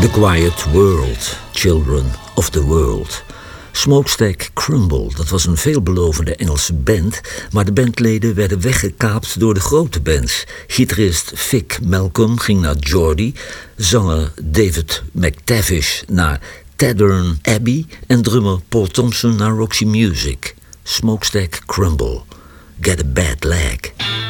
The Quiet World, Children of the World. Smokestack Crumble, dat was een veelbelovende Engelse band, maar de bandleden werden weggekaapt door de grote bands. Gitarist Vic Malcolm ging naar Geordie, zanger David McTavish naar Tadern Abbey en drummer Paul Thompson naar Roxy Music. Smokestack Crumble, Get a Bad Leg.